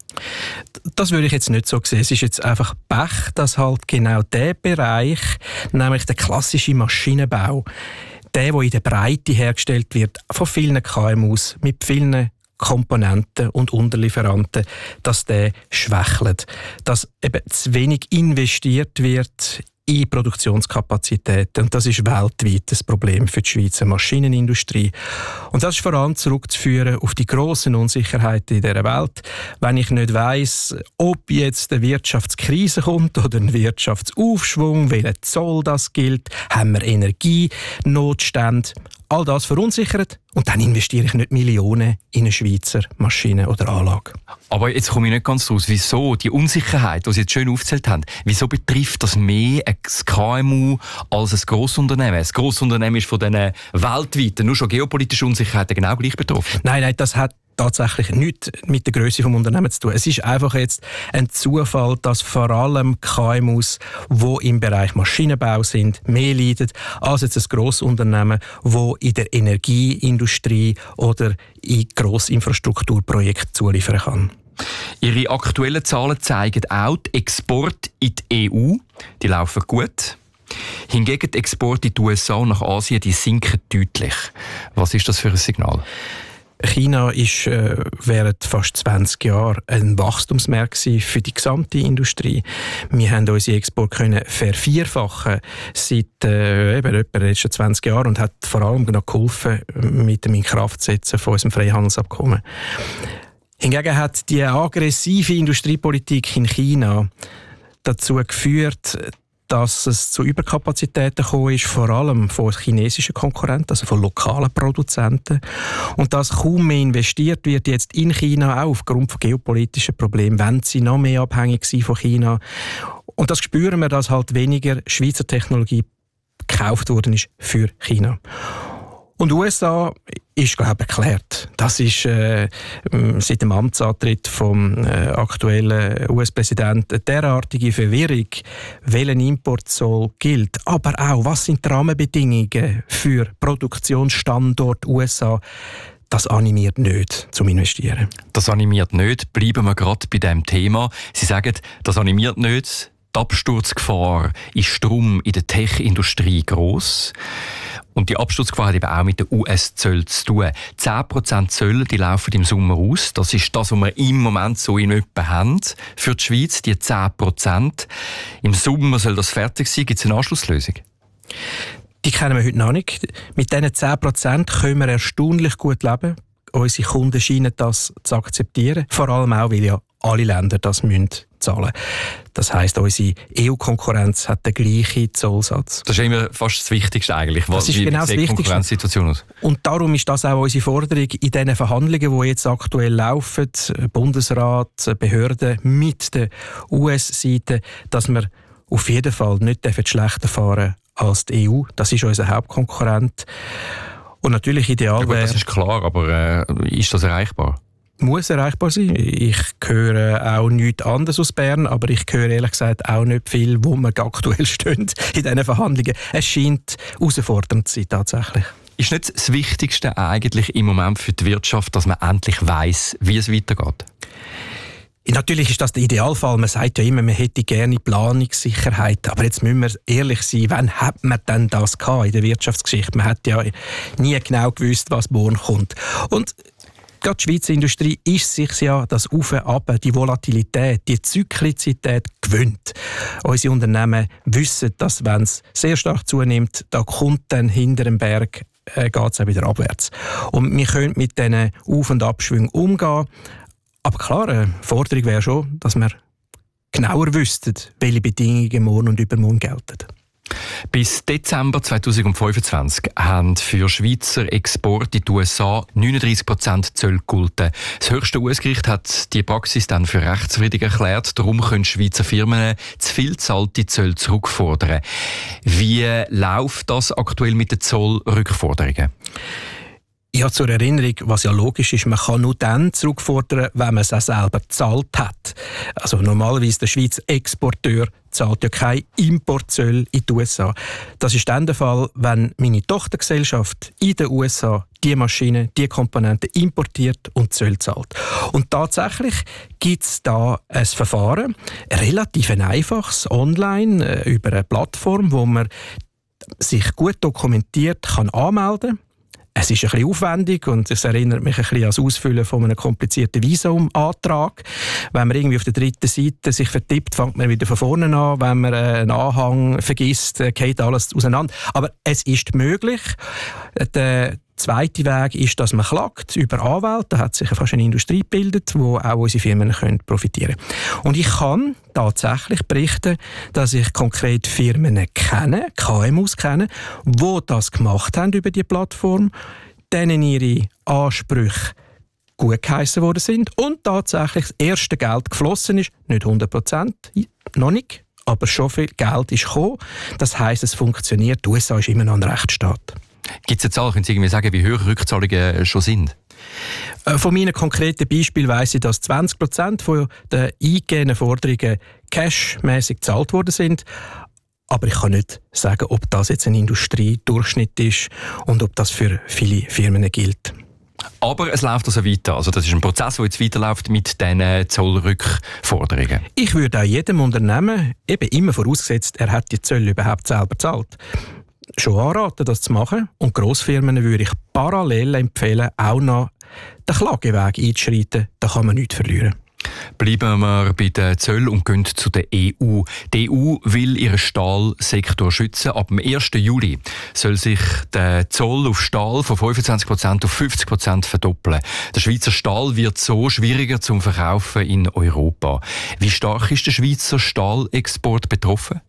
Das würde ich jetzt nicht so sehen. Es ist jetzt einfach Pech, dass halt genau der Bereich, nämlich der klassische Maschinenbau, der, der in der Breite hergestellt wird, von vielen K M Us, mit vielen Komponenten und Unterlieferanten, dass der schwächelt. Dass eben zu wenig investiert wird in Produktionskapazitäten. Und das ist weltweit das Problem für die Schweizer Maschinenindustrie. Und das ist vor allem zurückzuführen auf die grossen Unsicherheiten in dieser Welt. Wenn ich nicht weiss, ob jetzt eine Wirtschaftskrise kommt oder ein Wirtschaftsaufschwung, welcher Zoll das gilt, haben wir Energienotstände. All das verunsichert und dann investiere ich nicht Millionen in eine Schweizer Maschine oder Anlage. Aber jetzt komme ich nicht ganz raus. Wieso die Unsicherheit, die Sie jetzt schön aufgezählt haben, wieso betrifft das mehr ein K M U als ein Grossunternehmen? Das Grossunternehmen ist von diesen weltweiten, nur schon geopolitischen Unsicherheiten genau gleich betroffen. Nein, nein, das hat tatsächlich nichts mit der Grösse des Unternehmens zu tun. Es ist einfach jetzt ein Zufall, dass vor allem K M Us, die im Bereich Maschinenbau sind, mehr leiden als jetzt ein Grossunternehmen, das in der Energieindustrie oder in Grossinfrastrukturprojekten zuliefern kann. Ihre aktuellen Zahlen zeigen auch, die Exporte in die E U, die laufen gut. Hingegen die Exporte in die U S A und nach Asien, die sinken deutlich. Was ist das für ein Signal? China ist äh, während fast zwanzig Jahren ein Wachstumsmarkt für die gesamte Industrie. Wir haben unsere Export können vervierfachen seit äh, eben etwa den letzten zwanzig Jahren und hat vor allem noch geholfen mit dem Inkraftsetzen von unserem Freihandelsabkommen. Hingegen hat die aggressive Industriepolitik in China dazu geführt, dass es zu Überkapazitäten gekommen ist, vor allem von chinesischen Konkurrenten, also von lokalen Produzenten. Und dass kaum mehr investiert wird jetzt in China, auch aufgrund von geopolitischen Problemen, wenn sie noch mehr abhängig sind von China. Und das spüren wir, dass halt weniger Schweizer Technologie gekauft worden ist für China. Und U S A ist, glaube ich, erklärt. Das ist äh, seit dem Amtsantritt vom äh, aktuellen U S-Präsidenten eine derartige Verwirrung, welchen Importzoll gilt. Aber auch, was sind die Rahmenbedingungen für Produktionsstandort U S A? Das animiert nicht zum Investieren. Das animiert nicht. Bleiben wir gerade bei diesem Thema. Sie sagen, das animiert nicht. Die Absturzgefahr ist darum in der Tech-Industrie gross. Und die Absturzgefahr hat eben auch mit den U S-Zöllen zu tun. zehn Prozent Zölle, die laufen im Sommer aus. Das ist das, was wir im Moment so in etwa haben für die Schweiz, die zehn Prozent. Im Sommer soll das fertig sein. Gibt es eine Anschlusslösung? Die kennen wir heute noch nicht. Mit diesen zehn Prozent können wir erstaunlich gut leben. Unsere Kunden scheinen das zu akzeptieren. Vor allem auch, weil ja alle Länder das müssen zahlen. Das heisst, unsere E U-Konkurrenz hat den gleichen Zollsatz. Das ist immer fast das Wichtigste eigentlich. Das ist wie genau das Wichtigste. Konkurrenzsituation aus? Und darum ist das auch unsere Forderung in diesen Verhandlungen, die jetzt aktuell laufen, Bundesrat, Behörden mit der U S-Seite, dass wir auf jeden Fall nicht schlechter fahren als die E U. Das ist unser Hauptkonkurrent. Und natürlich ideal ja gut, das ist klar, aber äh, ist das erreichbar? Muss erreichbar sein. Ich höre auch nichts anderes aus Bern, aber ich höre ehrlich gesagt auch nicht viel, wo wir aktuell stehen in diesen Verhandlungen. Es scheint herausfordernd zu sein, tatsächlich. Ist nicht das Wichtigste eigentlich im Moment für die Wirtschaft, dass man endlich weiss, wie es weitergeht? Natürlich ist das der Idealfall. Man sagt ja immer, man hätte gerne Planungssicherheit. Aber jetzt müssen wir ehrlich sein, wann hat man denn das gehabt in der Wirtschaftsgeschichte? Man hat ja nie genau gewusst, was morgen kommt. Und gerade die Schweizer Industrie ist sich ja das Auf und Ab, die Volatilität, die Zyklizität gewöhnt. Unsere Unternehmen wissen, dass wenn es sehr stark zunimmt, da kommt dann hinter dem Berg äh, geht es auch wieder abwärts. Und wir können mit diesen Auf- und Abschwüngen umgehen. Aber klar, eine Forderung wäre schon, dass wir genauer wüssten, welche Bedingungen morgen und übermorgen gelten. Bis Dezember zweitausendfünfundzwanzig haben für Schweizer Exporte in die U S A neununddreissig Prozent Zölle gegolten. Das höchste U S-Gericht hat die Praxis dann für rechtswidrig erklärt. Darum können Schweizer Firmen zu viel zahlte Zölle zurückfordern. Wie läuft das aktuell mit den Zollrückforderungen? Ja, zur Erinnerung, was ja logisch ist, man kann nur dann zurückfordern, wenn man es auch selber gezahlt hat. Also normalerweise der Schweizer Exporteur zahlt ja keine Importzölle in die U S A. Das ist dann der Fall, wenn meine Tochtergesellschaft in den U S A die Maschine, die Komponenten importiert und Zölle zahlt. Und tatsächlich gibt es da ein Verfahren, relativ ein einfaches, online, über eine Plattform, wo man sich gut dokumentiert kann anmelden kann. Es ist ein bisschen aufwendig und es erinnert mich ein bisschen an das Ausfüllen von einem komplizierten Visumantrag. Wenn man irgendwie auf der dritten Seite sich vertippt, fängt man wieder von vorne an. Wenn man einen Anhang vergisst, geht alles auseinander. Aber es ist möglich. Der zweite Weg ist, dass man klagt über Anwälte. Da hat sich fast eine Industrie gebildet, wo auch unsere Firmen können profitieren können. Und ich kann tatsächlich berichten, dass ich konkret Firmen kenne, K M Us kenne, die das gemacht haben über die Plattform, denen ihre Ansprüche gut geheissen worden sind und tatsächlich das erste Geld geflossen ist, nicht hundert Prozent, noch nicht, aber schon viel Geld ist gekommen. Das heisst, es funktioniert. Die U S A ist immer noch ein Rechtsstaat. Gibt es eine Zahl? Können Sie irgendwie sagen, wie hoch Rückzahlungen schon sind? Von meinem konkreten Beispiel weiss ich, dass zwanzig Prozent der eingegebenen Forderungen cashmäßig gezahlt worden sind. Aber ich kann nicht sagen, ob das jetzt ein Industriedurchschnitt ist und ob das für viele Firmen gilt. Aber es läuft also weiter. Also das ist ein Prozess, der jetzt weiterläuft mit diesen Zollrückforderungen. Ich würde auch jedem Unternehmen, eben immer vorausgesetzt, er hat die Zölle überhaupt selber bezahlt, schon anraten, das zu machen. Und Grossfirmen würde ich parallel empfehlen, auch noch den Klageweg einzuschreiten. Da kann man nichts verlieren. Bleiben wir bei den Zöllen und gehen zu der E U. Die E U will ihren Stahlsektor schützen. Ab dem ersten Juli soll sich der Zoll auf Stahl von fünfundzwanzig Prozent auf fünfzig Prozent verdoppeln. Der Schweizer Stahl wird so schwieriger zum Verkaufen in Europa. Wie stark ist der Schweizer Stahlexport betroffen?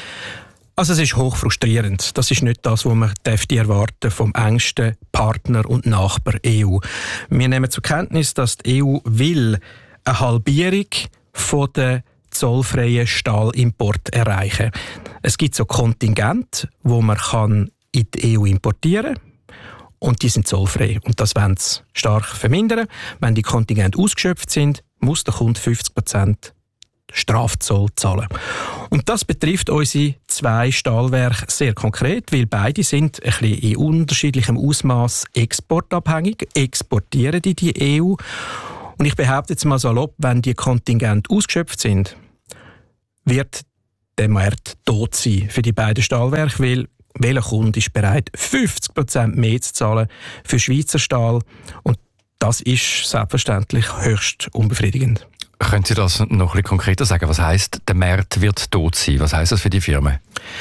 Also es ist hoch frustrierend. Das ist nicht das, was man erwarten vom engsten Partner und Nachbar E U. Wir nehmen zur Kenntnis, dass die E U will eine Halbierung von der zollfreien Stahlimport erreichen. Es gibt so Kontingente, wo man kann in die E U importieren kann. und die sind zollfrei. Und das wollen sie stark vermindern. Wenn die Kontingente ausgeschöpft sind, muss der Kunde fünfzig Prozent Strafzoll zahlen. Und das betrifft unsere zwei Stahlwerke sehr konkret, weil beide sind ein bisschen in unterschiedlichem Ausmaß exportabhängig, exportieren in die E U. Und ich behaupte jetzt mal salopp, wenn die Kontingente ausgeschöpft sind, wird der Markt tot sein für die beiden Stahlwerke, weil welcher Kunde ist bereit, fünfzig Prozent mehr zu zahlen für Schweizer Stahl? Und das ist selbstverständlich höchst unbefriedigend. Können Sie das noch ein bisschen konkreter sagen? Was heisst, der Markt wird tot sein? Was heisst das für die Firmen?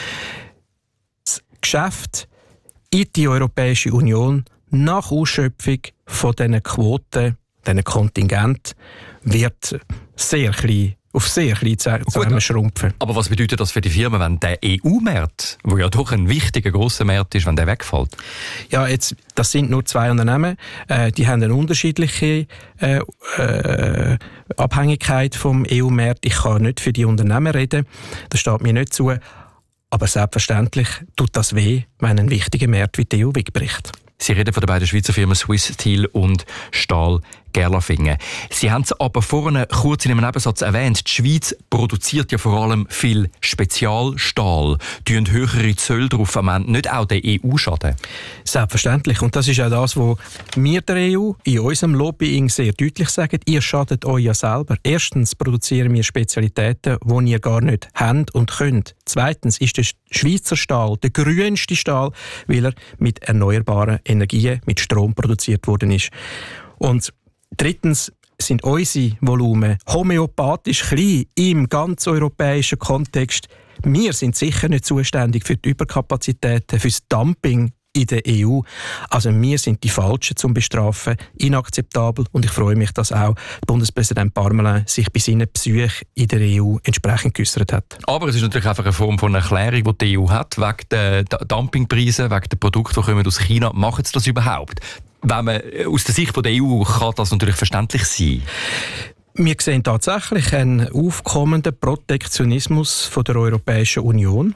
Das Geschäft in die Europäische Union nach Ausschöpfung von diesen Quoten, diesen Kontingenten, wird sehr klein, auf sehr klein zusammenschrumpfen. Aber was bedeutet das für die Firmen, wenn der E U-Markt, der ja doch ein wichtiger, grosser Markt ist, wenn der wegfällt? Ja, jetzt, das sind nur zwei Unternehmen. Äh, die haben eine unterschiedliche äh, äh, Abhängigkeit vom E U-Markt. Ich kann nicht für die Unternehmen reden. Das steht mir nicht zu. Aber selbstverständlich tut das weh, wenn ein wichtiger Markt wie die E U wegbricht. Sie reden von den beiden Schweizer Firmen Swiss Steel und Stahl Gerlafingen. Sie haben es aber vorhin kurz in einem Nebensatz erwähnt. Die Schweiz produziert ja vor allem viel Spezialstahl. Tun höhere Zölle drauf am Ende nicht auch der E U schaden? Selbstverständlich. Und das ist auch das, was wir der E U in unserem Lobbying sehr deutlich sagen. Ihr schadet euch ja selber. Erstens produzieren wir Spezialitäten, die ihr gar nicht habt und könnt. Zweitens ist der Schweizer Stahl der grünste Stahl, weil er mit erneuerbaren Energien, mit Strom produziert worden ist. Und drittens sind unsere Volumen homöopathisch klein im ganz europäischen Kontext. Wir sind sicher nicht zuständig für die Überkapazitäten, für das Dumping in der E U. Also wir sind die Falschen zum Bestrafen, inakzeptabel. Und ich freue mich, dass auch Bundespräsident Parmelin sich bei seinen Besuchen in der E U entsprechend geäussert hat. Aber es ist natürlich einfach eine Form von Erklärung, die die E U hat, wegen der Dumpingpreise, wegen der Produkte, die kommen aus China. Machen sie das überhaupt? Wenn man aus der Sicht der E U kann das natürlich verständlich sein. Wir sehen tatsächlich einen aufkommenden Protektionismus von der Europäischen Union.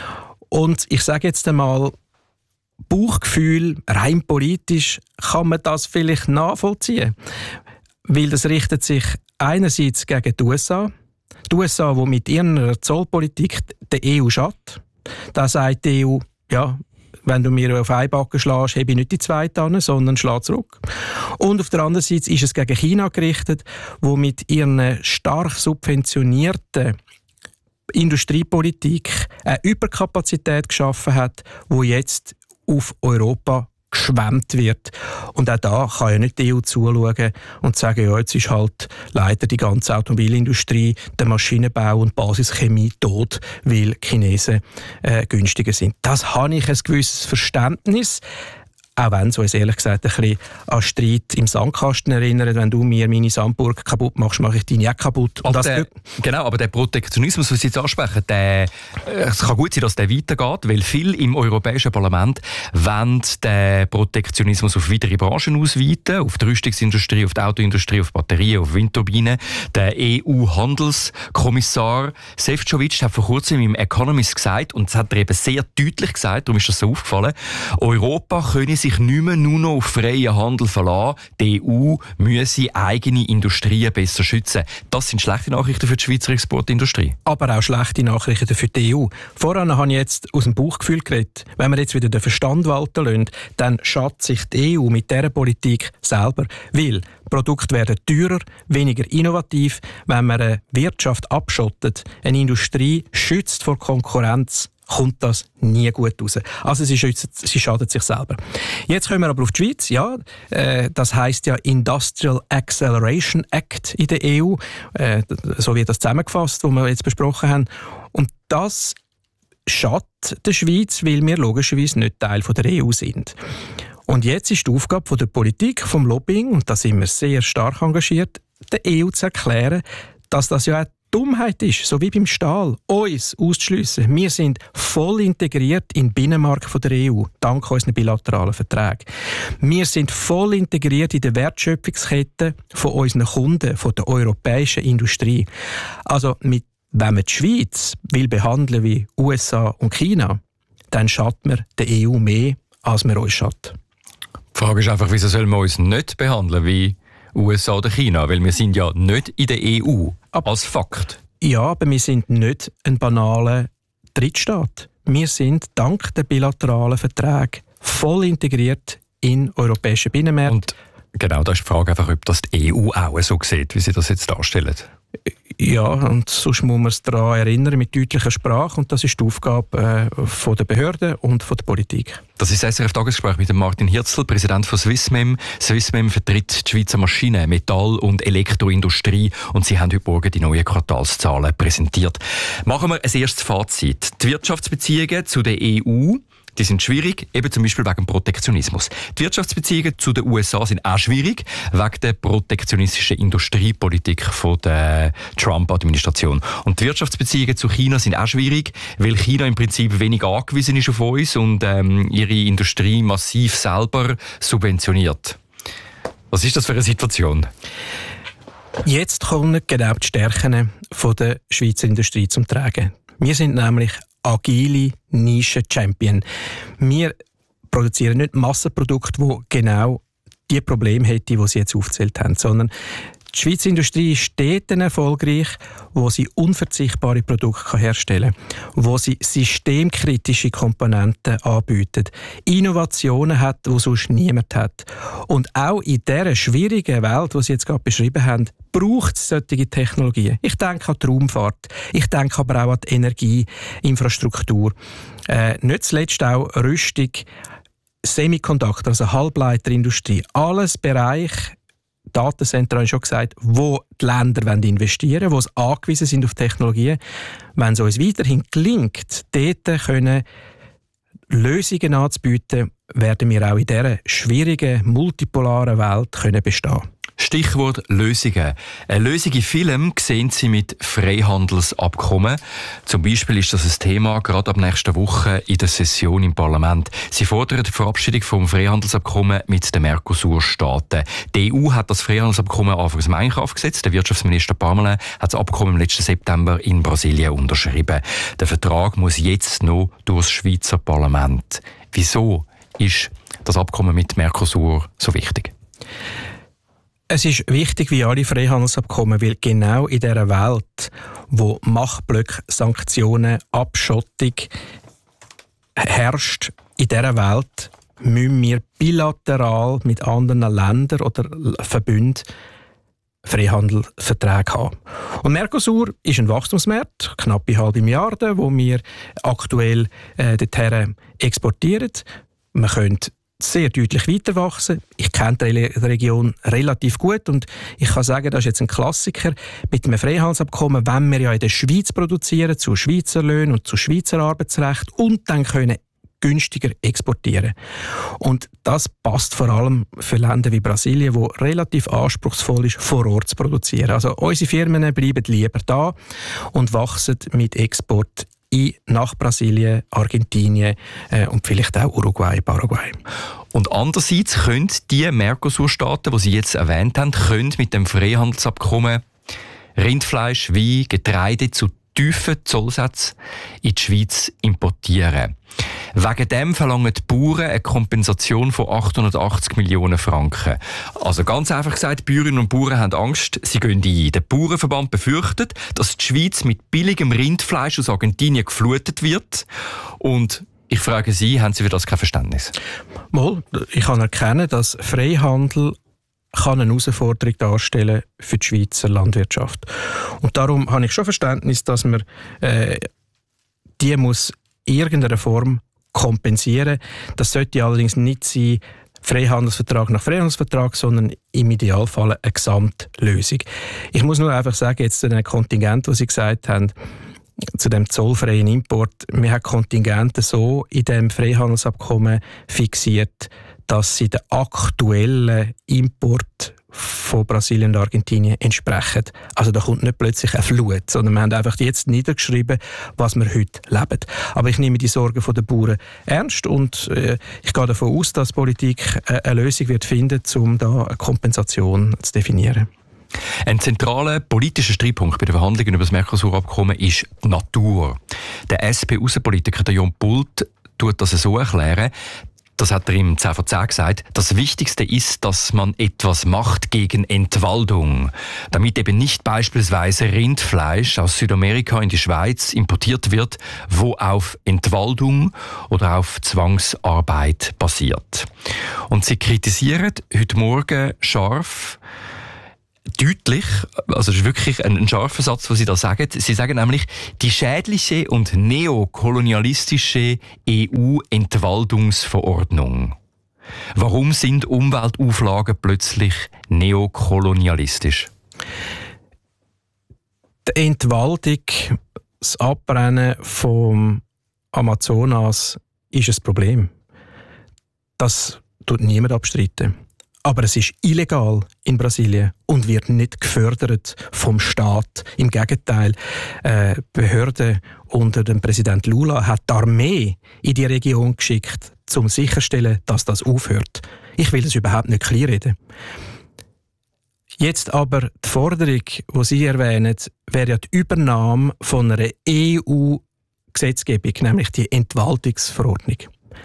Und ich sage jetzt einmal, Bauchgefühl, rein politisch, kann man das vielleicht nachvollziehen. Weil das richtet sich einerseits gegen die U S A. Die U S A, die mit ihrer Zollpolitik der E U schadet. Da sagt die E U, ja, wenn du mir auf einen Backen schlägst, habe ich nicht die zweite an, sondern schlag zurück. Und auf der anderen Seite ist es gegen China gerichtet, wo mit ihren stark subventionierten Industriepolitik eine Überkapazität geschaffen hat, wo jetzt auf Europa geschwemmt wird. Und auch da kann ja nicht die E U zuschauen und sagen, ja, jetzt ist halt leider die ganze Automobilindustrie, der Maschinenbau und Basischemie tot, weil die Chinesen äh, günstiger sind. Das habe ich ein gewisses Verständnis. Auch wenn es uns ehrlich gesagt ein bisschen an Streit im Sandkasten erinnert. Wenn du mir meine Sandburg kaputt machst, mache ich deine auch kaputt. Und das der, genau, aber der Protektionismus, den Sie jetzt ansprechen, der, es kann gut sein, dass der weitergeht, weil viele im Europäischen Parlament wollen den Protektionismus auf weitere Branchen ausweiten, auf die Rüstungsindustrie, auf die Autoindustrie, auf Batterien, auf Windturbinen. Der E U-Handelskommissar Šefčovič hat vor kurzem im Economist gesagt, und das hat er eben sehr deutlich gesagt, darum ist das so aufgefallen, Europa könne sich sich nicht mehr nur noch auf freien Handel verlassen. Die E U müsse eigene Industrien besser schützen. Das sind schlechte Nachrichten für die Schweizer Exportindustrie. Aber auch schlechte Nachrichten für die E U. Voran habe ich jetzt aus dem Bauchgefühl geredet. Wenn wir jetzt wieder den Verstand walten lassen, dann schadet sich die E U mit dieser Politik selber. Weil Produkte werden teurer, weniger innovativ. Wenn man eine Wirtschaft abschottet, eine Industrie schützt vor Konkurrenz, kommt das nie gut raus. Also sie, schützt, sie schadet sich selber. Jetzt kommen wir aber auf die Schweiz. Ja, äh, das heisst ja Industrial Acceleration Act in der E U, äh, so wird das zusammengefasst, was wir jetzt besprochen haben. Und das schadet der Schweiz, weil wir logischerweise nicht Teil von der E U sind. Und jetzt ist die Aufgabe der Politik, vom Lobbying, und da sind wir sehr stark engagiert, der E U zu erklären, dass das ja auch Dummheit ist, so wie beim Stahl, uns auszuschliessen. Wir sind voll integriert in den Binnenmarkt der E U, dank unseren bilateralen Verträgen. Wir sind voll integriert in der Wertschöpfungskette von unseren Kunden, von der europäischen Industrie. Also, mit, wenn man die Schweiz will behandeln wie U S A und China, dann schadet man der E U mehr, als man uns schadet. Die Frage ist einfach, wieso sollen wir uns nicht behandeln wie U S A oder China? Weil wir sind ja nicht in der E U, als Fakt. Ja, aber wir sind nicht ein banaler Drittstaat. Wir sind dank der bilateralen Verträge voll integriert in europäische Binnenmärkte. Und genau, da ist die Frage einfach, ob das die E U auch so sieht, wie Sie das jetzt darstellen. Ja, und sonst muss man es daran erinnern, mit deutlicher Sprache. Und das ist die Aufgabe äh, von der Behörden und von der Politik. Das ist das S R F-Tagesgespräch mit dem Martin Hirzel, Präsident von Swissmem. Swissmem vertritt die Schweizer Maschinen-, Metall- und Elektroindustrie. Und sie haben heute Morgen die neuen Quartalszahlen präsentiert. Machen wir ein erstes Fazit. Die Wirtschaftsbeziehungen zu der E U, die sind schwierig, eben zum Beispiel wegen Protektionismus. Die Wirtschaftsbeziehungen zu den U S A sind auch schwierig, wegen der protektionistischen Industriepolitik von der Trump-Administration. Und die Wirtschaftsbeziehungen zu China sind auch schwierig, weil China im Prinzip wenig angewiesen ist auf uns und ähm, ihre Industrie massiv selber subventioniert. Was ist das für eine Situation? Jetzt kommen genau die Stärken von der Schweizer Industrie zum Tragen. Wir sind nämlich agile Nischen-Champion. Wir produzieren nicht Massenprodukte, die genau die Probleme hätten, die Sie jetzt aufgezählt haben, sondern die Schweizer Industrie ist dort erfolgreich, wo sie unverzichtbare Produkte herstellen kann, wo sie systemkritische Komponenten anbietet, Innovationen hat, die sonst niemand hat. Und auch in dieser schwierigen Welt, die Sie jetzt gerade beschrieben haben, braucht es solche Technologien. Ich denke an die Raumfahrt, ich denke aber auch an die Energieinfrastruktur. Äh, nicht zuletzt auch Rüstung, Semiconductor, also Halbleiterindustrie. Alles Bereich, Datencenter habe ich schon gesagt, wo die Länder investieren wollen, wo sie angewiesen sind auf Technologien. Wenn es uns weiterhin gelingt, dort können Lösungen anzubieten, werden wir auch in dieser schwierigen, multipolaren Welt können bestehen. Stichwort Lösungen. Eine Lösung in Film sehen Sie mit Freihandelsabkommen. Zum Beispiel ist das ein Thema gerade ab nächster Woche in der Session im Parlament. Sie fordern die Verabschiedung vom Freihandelsabkommen mit den Mercosur-Staaten. Die E U hat das Freihandelsabkommen anfangs Mai in Kraft gesetzt. Der Wirtschaftsminister Parmelin hat das Abkommen im letzten September in Brasilien unterschrieben. Der Vertrag muss jetzt noch durch das Schweizer Parlament. Wieso ist das Abkommen mit Mercosur so wichtig? Es ist wichtig wie alle Freihandelsabkommen, weil genau in dieser Welt, wo Machtblöcke, Sanktionen, Abschottung herrscht, in dieser Welt müssen wir bilateral mit anderen Ländern oder Verbünden Freihandelsverträge haben. Und Mercosur ist ein Wachstumsmarkt, knapp eine halbe Milliarde, wo wir aktuell äh, dorthin exportieren. Man könnte sehr deutlich weiter wachsen. Ich kenne die Region relativ gut und ich kann sagen, das ist jetzt ein Klassiker. Mit dem Freihandelsabkommen wollen wir ja in der Schweiz produzieren, zu Schweizer Löhnen und zu Schweizer Arbeitsrecht und dann können günstiger exportieren. Und das passt vor allem für Länder wie Brasilien, wo relativ anspruchsvoll ist, vor Ort zu produzieren. Also unsere Firmen bleiben lieber da und wachsen mit Export in, nach Brasilien, Argentinien äh, und vielleicht auch Uruguay, Paraguay. Und andererseits können die Mercosur-Staaten, die Sie jetzt erwähnt haben, können mit dem Freihandelsabkommen Rindfleisch, Wein, Getreide zu tiefen Zollsätzen in die Schweiz importieren. Wegen dem verlangen die Bauern eine Kompensation von achthundertachtzig Millionen Franken. Also ganz einfach gesagt, Bäuerinnen und Bauern haben Angst, sie gehen ein. Der Bauernverband befürchtet, dass die Schweiz mit billigem Rindfleisch aus Argentinien geflutet wird. Und ich frage Sie, haben Sie für das kein Verständnis? Mal, ich kann erkennen, dass Freihandel kann eine Herausforderung darstellen für die Schweizer Landwirtschaft. Und darum habe ich schon Verständnis, dass man äh, die muss in irgendeiner Form kompensieren. Das sollte allerdings nicht sein, Freihandelsvertrag nach Freihandelsvertrag, sondern im Idealfall eine Gesamtlösung. Ich muss nur einfach sagen, jetzt zu dem Kontingent, was Sie gesagt haben, zu dem zollfreien Import, wir haben Kontingente so in dem Freihandelsabkommen fixiert, dass sie den aktuellen Import von Brasilien und Argentinien entsprechen. Also da kommt nicht plötzlich eine Flut, sondern wir haben einfach jetzt niedergeschrieben, was wir heute leben. Aber ich nehme die Sorgen der Bauern ernst und äh, ich gehe davon aus, dass die Politik äh, eine Lösung wird finden, um da eine Kompensation zu definieren. Ein zentraler politischer Streitpunkt bei den Verhandlungen über das Mercosur-Abkommen ist die Natur. Der S P-Außenpolitiker Jon Pult tut das so erklären. Das hat er im zehn vor zehn gesagt. Das Wichtigste ist, dass man etwas macht gegen Entwaldung. Damit eben nicht beispielsweise Rindfleisch aus Südamerika in die Schweiz importiert wird, wo auf Entwaldung oder auf Zwangsarbeit basiert. Und sie kritisieren heute Morgen scharf, deutlich, also das ist wirklich ein, ein scharfer Satz, was Sie da sagen. Sie sagen nämlich, die schädliche und neokolonialistische E U-Entwaldungsverordnung. Warum sind Umweltauflagen plötzlich neokolonialistisch? Die Entwaldung, das Abbrennen vom Amazonas ist ein Problem. Das tut niemand abstreiten. Aber es ist illegal in Brasilien und wird nicht gefördert vom Staat. Im Gegenteil, äh, Behörden unter dem Präsident Lula hat die Armee in die Region geschickt, um sicherzustellen, dass das aufhört. Ich will das überhaupt nicht kleinreden. Jetzt aber die Forderung, die Sie erwähnen, wäre ja die Übernahme von einer E U-Gesetzgebung, nämlich die Entwaldungsverordnung.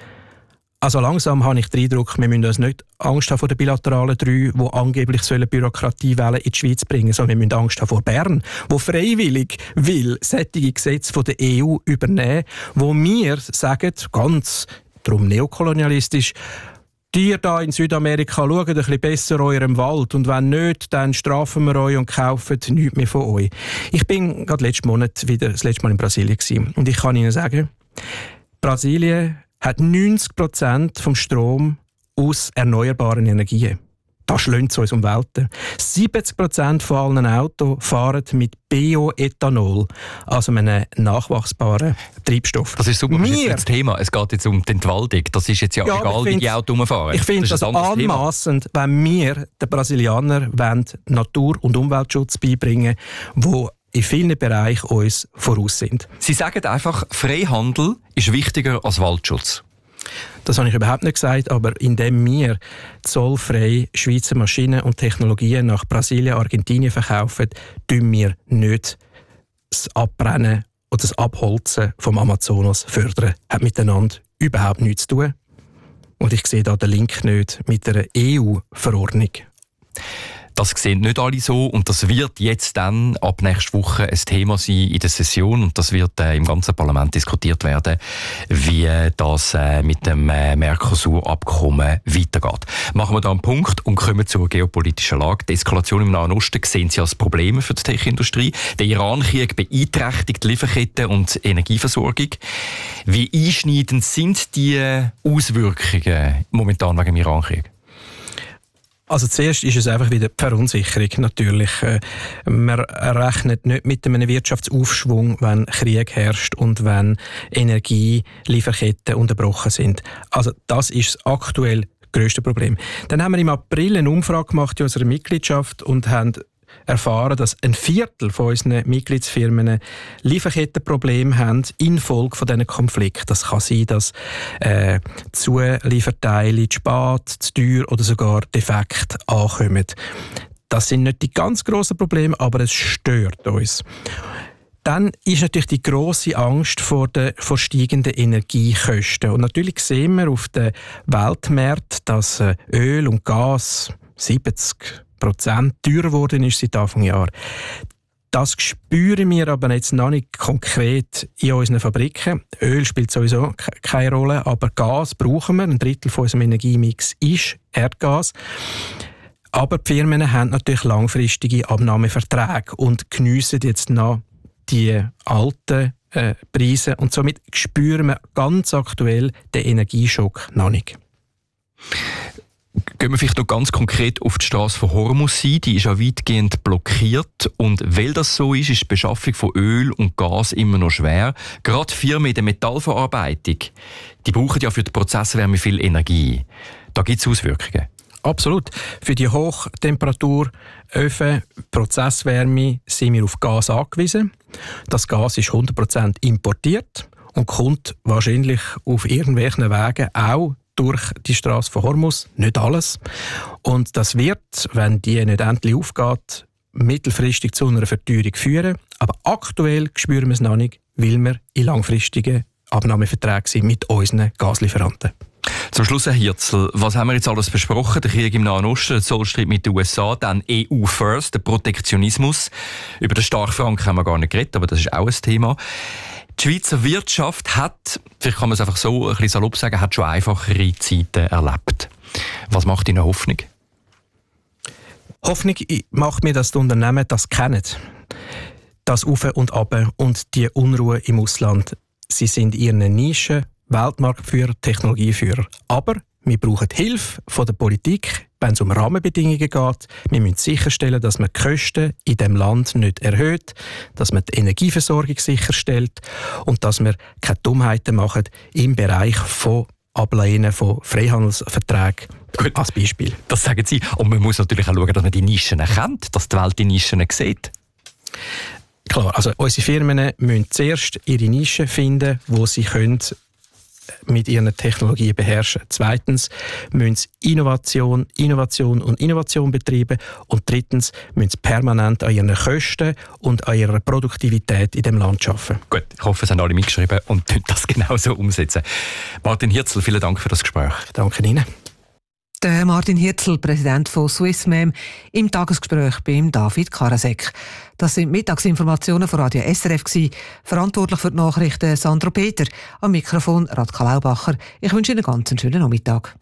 Also langsam habe ich den Eindruck, wir müssen uns nicht Angst haben vor den bilateralen drei, die angeblich sollen Bürokratiewellen in die Schweiz bringen, sondern wir müssen Angst haben vor Bern, wo freiwillig will solche Gesetze von der E U übernehmen, wo wir sagen, ganz darum neokolonialistisch, die da in Südamerika schaut ein bisschen besser eurem Wald und wenn nicht, dann strafen wir euch und kaufen nichts mehr von euch. Ich bin gerade letzten Monat wieder das letzte Mal in Brasilien gewesen und ich kann Ihnen sagen, Brasilien hat neunzig Prozent vom Strom aus erneuerbaren Energien. Das schlönt uns um Welten. siebzig Prozent von allen Autos fahren mit Bioethanol, also einem nachwachsbaren Treibstoff. Das ist super, das ist jetzt das Thema. Es geht jetzt um die Entwaldung. Das ist jetzt ja, ja egal, wie die Autos rumfahren. Ich finde das, das anmassend, wenn wir den Brasilianern Natur- und Umweltschutz beibringen wollen, die in vielen Bereichen uns voraus sind. Sie sagen einfach, Freihandel ist wichtiger als Waldschutz. Das habe ich überhaupt nicht gesagt, aber indem wir zollfrei Schweizer Maschinen und Technologien nach Brasilien, Argentinien verkaufen, tun wir nicht das Abbrennen oder das Abholzen vom Amazonas fördern. Hat miteinander überhaupt nichts zu tun. Und ich sehe da den Link nicht mit der E U-Verordnung. Das sehen nicht alle so und das wird jetzt dann ab nächster Woche ein Thema sein in der Session und das wird äh, im ganzen Parlament diskutiert werden, wie das äh, mit dem äh, Mercosur-Abkommen weitergeht. Machen wir da einen Punkt und kommen zur geopolitischen Lage. Die Eskalation im Nahen Osten sehen Sie als Probleme für die Tech-Industrie. Der Iran-Krieg beeinträchtigt die Lieferketten und Energieversorgung. Wie einschneidend sind die Auswirkungen momentan wegen dem Iran-Krieg? Also zuerst ist es einfach wieder die Verunsicherung natürlich. Man rechnet nicht mit einem Wirtschaftsaufschwung, wenn Krieg herrscht und wenn Energielieferketten unterbrochen sind. Also das ist das aktuell grösste Problem. Dann haben wir im April eine Umfrage gemacht in unserer Mitgliedschaft und haben erfahren, dass ein Viertel von unseren Mitgliedsfirmen Lieferkettenprobleme haben infolge von diesen Konflikten. Das kann sein, dass äh, Zulieferteile zu spät, zu teuer oder sogar defekt ankommen. Das sind nicht die ganz grossen Probleme, aber es stört uns. Dann ist natürlich die grosse Angst vor den vor steigenden Energiekosten. Und natürlich sehen wir auf den Weltmärkten, dass Öl und Gas siebzig Prozent teurer geworden ist seit Anfang Jahr. Das spüren wir aber jetzt noch nicht konkret in unseren Fabriken. Öl spielt sowieso keine Rolle, aber Gas brauchen wir. Ein Drittel von unserem Energiemix ist Erdgas. Aber die Firmen haben natürlich langfristige Abnahmeverträge und geniessen jetzt noch die alten äh, Preise. Und somit spüren wir ganz aktuell den Energieschock noch nicht. Gehen wir vielleicht noch ganz konkret auf die Straße von Hormuz ein. Die ist ja weitgehend blockiert. Und weil das so ist, ist die Beschaffung von Öl und Gas immer noch schwer. Gerade Firmen in der Metallverarbeitung, die brauchen ja für die Prozesswärme viel Energie. Da gibt es Auswirkungen. Absolut. Für die Hochtemperaturöfen, Prozesswärme, sind wir auf Gas angewiesen. Das Gas ist hundert Prozent importiert und kommt wahrscheinlich auf irgendwelchen Wegen auch durch die Straße von Hormuz, nicht alles. Und das wird, wenn die nicht endlich aufgeht, mittelfristig zu einer Verteuerung führen. Aber aktuell spüren wir es noch nicht, weil wir in langfristigen Abnahmeverträgen sind mit unseren Gaslieferanten. Zum Schluss, Herr Hirzel, was haben wir jetzt alles besprochen? Der Krieg im Nahen Osten, der Zollstreit mit den U S A, dann E U First, der Protektionismus. Über den Starkfranken haben wir gar nicht geredet, aber das ist auch ein Thema. Die Schweizer Wirtschaft hat, vielleicht kann man es einfach so ein bisschen salopp sagen, hat schon einfachere Zeiten erlebt. Was macht Ihnen Hoffnung? Hoffnung macht mir, dass die Unternehmen das kennen. Das Auf und Ab und die Unruhe im Ausland. Sie sind in ihren Nischen Weltmarktführer, Technologieführer. Aber wir brauchen Hilfe von der Politik, wenn es um Rahmenbedingungen geht. Wir müssen sicherstellen, dass man die Kosten in diesem Land nicht erhöht, dass man die Energieversorgung sicherstellt und dass wir keine Dummheiten machen im Bereich von Ablehnen von Freihandelsverträgen. Gut, als Beispiel. Das sagen Sie. Und man muss natürlich auch schauen, dass man die Nischen erkennt, dass die Welt die Nischen sieht. Klar, also unsere Firmen müssen zuerst ihre Nischen finden, wo sie können mit ihren Technologien beherrschen. Zweitens müssen sie Innovation, Innovation und Innovation betreiben. Und drittens müssen sie permanent an ihren Kosten und an ihrer Produktivität in dem Land arbeiten. Gut, ich hoffe, es haben alle mitgeschrieben und das genauso umsetzen. Martin Hirzel, vielen Dank für das Gespräch. Ich danke Ihnen. Der Martin Hirzel, Präsident von Swissmem, im Tagesgespräch beim David Karasek. Das sind Mittagsinformationen von Radio S R F gewesen. Verantwortlich für die Nachrichten Sandro Peter. Am Mikrofon Radka Laubacher. Ich wünsche Ihnen einen ganz schönen Nachmittag.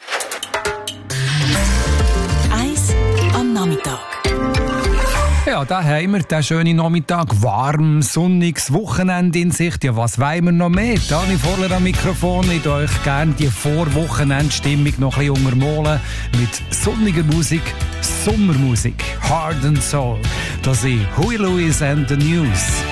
Eis am Nachmittag. Ja, da haben wir den schönen Nachmittag. Warm, sonniges Wochenende in Sicht. Ja, was wollen wir noch mehr? Dani Vorler am Mikrofon. Ich würde euch gerne die Vorwochenendstimmung noch ein bisschen untermalen mit sonniger Musik, Sommermusik, Heart and Soul. Das sind Huey Lewis and the News.